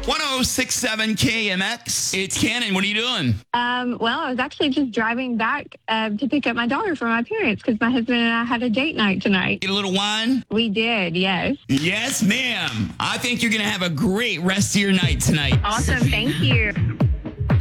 1067 KMX. It's Cannon. What are you doing? Well, I was actually just driving back to pick up my daughter from my parents because my husband and I had a date night tonight. Get a little wine? We did, yes. Yes, ma'am. I think you're going to have a great rest of your night tonight. Awesome, thank you.